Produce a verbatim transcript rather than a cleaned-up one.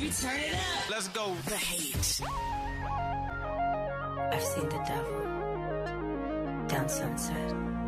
baby, turn it up. Let's go. The hate. I've seen the devil down Sunset.